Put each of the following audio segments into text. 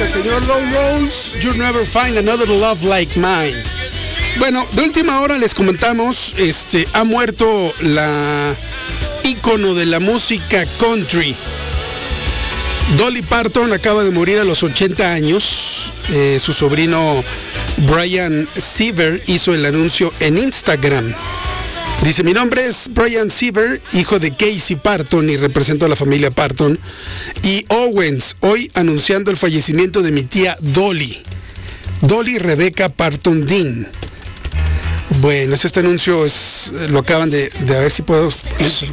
al señor Low Rolls, You'll Never Find Another Love Like Mine. Bueno, de última hora les comentamos, ha muerto la ícono de la música country. Dolly Parton acaba de morir a los 80 años. Su sobrino Brian Seaver hizo el anuncio en Instagram. Dice: mi nombre es Brian Seaver, hijo de Casey Parton y represento a la familia Parton y Owens, hoy anunciando el fallecimiento de mi tía Dolly Rebecca Parton Dean. Bueno, este anuncio lo acaban de a ver si puedo. Esto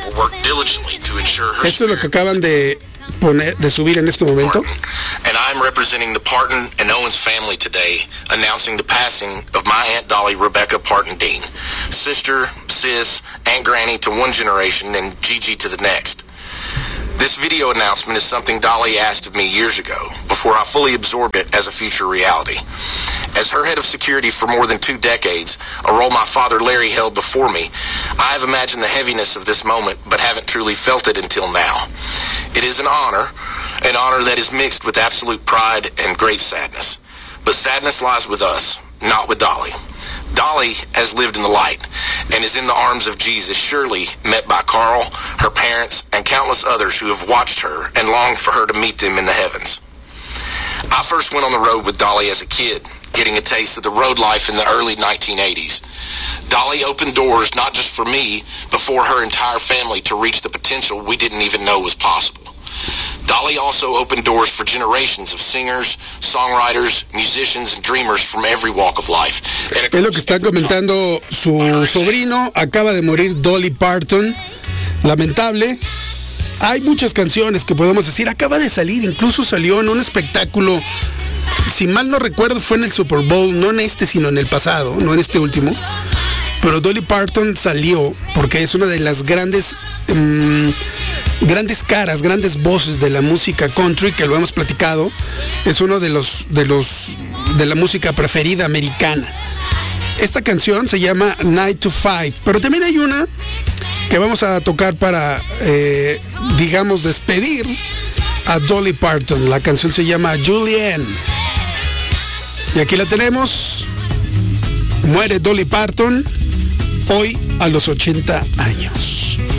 es lo que acaban de subir en este momento. And I'm representing the Parton and Owens family today, announcing the passing of my Aunt Dolly Rebecca Parton Dean, sister, sis, Aunt Granny to one generation and Gigi to the next. This video announcement is something Dolly asked of me years ago, before I fully absorbed it as a future reality. As her head of security for more than 2 decades, a role my father Larry held before me, I have imagined the heaviness of this moment, but haven't truly felt it until now. It is an honor that is mixed with absolute pride and great sadness. But sadness lies with us, not with Dolly. Dolly has lived in the light and is in the arms of Jesus, surely met by Carl, her parents, and countless others who have watched her and longed for her to meet them in the heavens. I first went on the road with Dolly as a kid, getting a taste of the road life in the early 1980s. Dolly opened doors not just for me, but for her entire family to reach the potential we didn't even know was possible. Dolly also opened doors for generations of singers, songwriters, musicians, and dreamers from every walk of life. Es lo que está comentando su sobrino. Acaba de morir Dolly Parton. Lamentable. Hay muchas canciones que podemos decir. Acaba de salir, incluso salió en un espectáculo. Si mal no recuerdo, fue en el Super Bowl, no en este, sino en el pasado, no en este último. Pero Dolly Parton salió porque es una de las grandes caras, grandes voces de la música country, que lo hemos platicado. Es uno de la música preferida americana. Esta canción se llama 9 to 5, pero también hay una que vamos a tocar para, digamos, despedir a Dolly Parton. La canción se llama Julianne. Y aquí la tenemos. Muere Dolly Parton hoy a los 80 años.